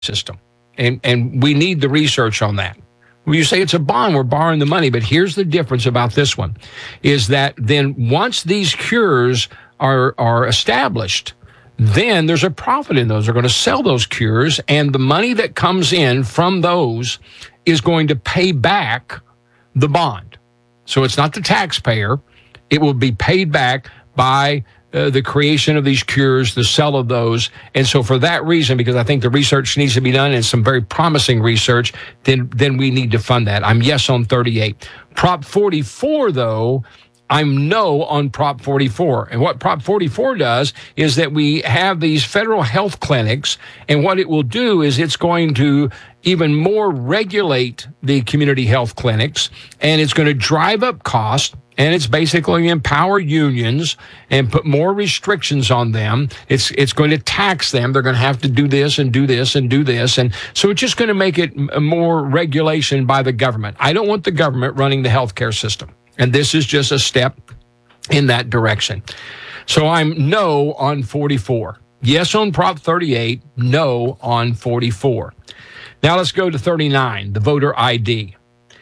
system. And we need the research on that. When you say it's a bond, we're borrowing the money. But here's the difference about this one, is that then once these cures are established, then there's a profit in those. They're going to sell those cures, and the money that comes in from those is going to pay back the bond. So it's not the taxpayer. It will be paid back by the creation of these cures, the sale of those. And so for that reason, because I think the research needs to be done and some very promising research, then we need to fund that. I'm yes on 38. Prop 44, though, I'm no on Prop 44. And what Prop 44 does is that we have these federal health clinics, and what it will do is it's going to even more regulate the community health clinics, and it's going to drive up costs, and it's basically empower unions and put more restrictions on them. It's going to tax them. They're going to have to do this and do this and do this. And so it's just going to make it more regulation by the government. I don't want the government running the healthcare system. And this is just a step in that direction. So I'm no on 44. Yes on Prop 38, no on 44. Now let's go to 39, the voter ID.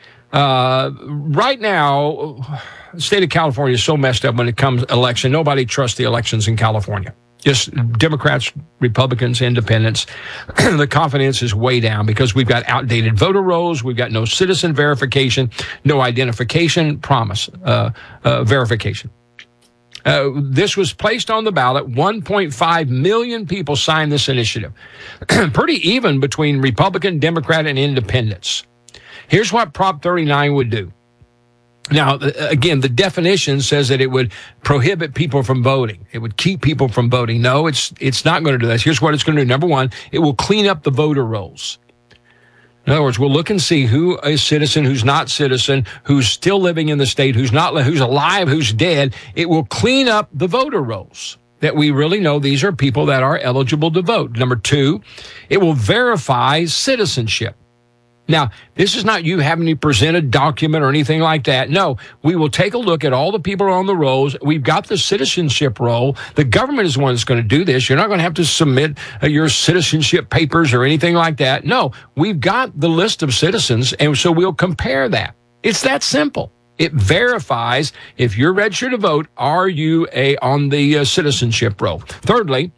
Right now, the state of California is so messed up when it comes to election. Nobody trusts the elections in California. Just Democrats, Republicans, independents. The confidence is way down because we've got outdated voter rolls. We've got no citizen verification, no identification verification. This was placed on the ballot. 1.5 million people signed this initiative. Pretty even between Republican, Democrat, and independents. Here's what Prop 39 would do. Now, again, the definition says that it would prohibit people from voting. It would keep people from voting. No, it's not going to do that. Here's what it's going to do. Number one, it will clean up the voter rolls. In other words, we'll look and see who is citizen, who's not citizen, who's still living in the state, who's alive, who's dead. It will clean up the voter rolls that we really know these are people that are eligible to vote. Number two, it will verify citizenship. Now, this is not you having to present a document or anything like that. No, we will take a look at all the people on the rolls. We've got the citizenship roll. The government is the one that's going to do this. You're not going to have to submit your citizenship papers or anything like that. No, we've got the list of citizens, and so we'll compare that. It's that simple. It verifies if you're registered to vote, are you on the citizenship roll. Thirdly,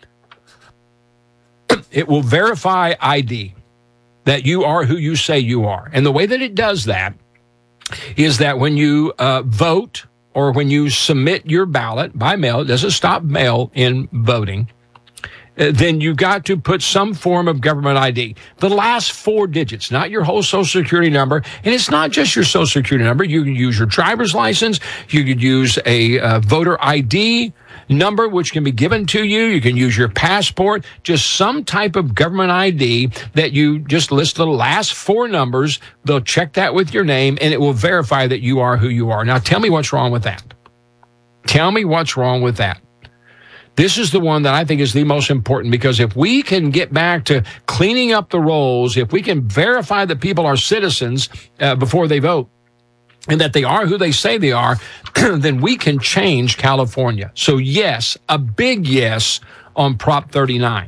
it will verify ID, that you are who you say you are. And the way that it does that is that when you vote or when you submit your ballot by mail, it doesn't stop mail in voting, then you got to put some form of government ID. The last four digits, not your whole Social Security number. And it's not just your Social Security number. You can use your driver's license. You could use a voter ID number, which can be given to you. You can use your passport, just some type of government ID that you just list the last four numbers. They'll check that with your name, and it will verify that you are who you are. Now, tell me what's wrong with that. Tell me what's wrong with that. This is the one that I think is the most important, because if we can get back to cleaning up the rolls, if we can verify that people are citizens before they vote, and that they are who they say they are, then we can change California. So yes, a big yes on Prop 39.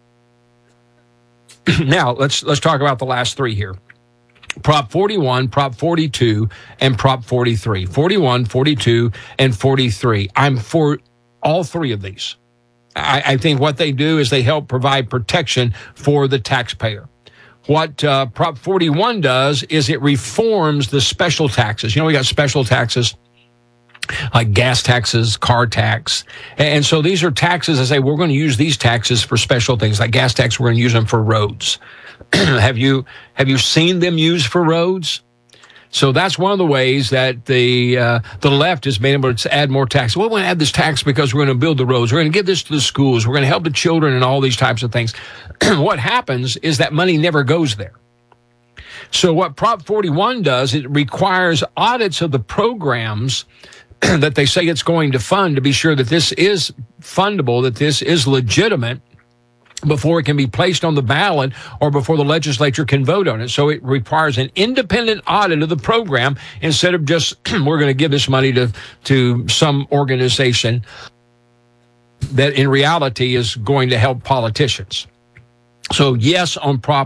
Now, let's talk about the last three here. Prop 41, Prop 42, and Prop 43. 41, 42, and 43. I'm for all three of these. I think what they do is they help provide protection for the taxpayer. What Prop 41 does is it reforms the special taxes. You know, we got special taxes like gas taxes, car tax. And so these are taxes that say we're going to use these taxes for special things. Like gas tax, we're going to use them for roads. Have you seen them used for roads? So that's one of the ways that the left has been able to add more tax. Well, we're going to add this tax because we're going to build the roads. We're going to give this to the schools. We're going to help the children and all these types of things. What happens is that money never goes there. So what Prop 41 does, it requires audits of the programs that they say it's going to fund to be sure that this is fundable, that this is legitimate, before it can be placed on the ballot or before the legislature can vote on it. So it requires an independent audit of the program instead of just, we're going to give this money to some organization that in reality is going to help politicians. So yes, on Prop